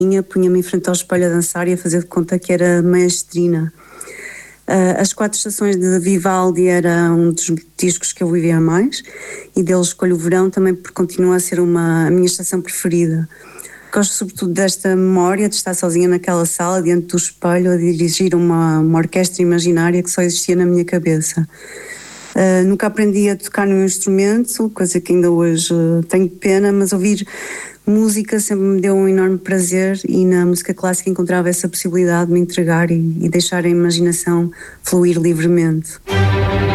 punha-me em frente ao espelho a dançar e a fazer de conta que era maestrina. As 4 estações de Vivaldi era um dos discos que eu vivia mais, e dele escolho o verão também porque continua a ser a minha estação preferida. Gosto sobretudo desta memória de estar sozinha naquela sala, diante do espelho, a dirigir uma orquestra imaginária que só existia na minha cabeça. Nunca aprendi a tocar nenhum instrumento, coisa que ainda hoje tenho pena, mas ouvir música sempre me deu um enorme prazer, e na música clássica encontrava essa possibilidade de me entregar e deixar a imaginação fluir livremente.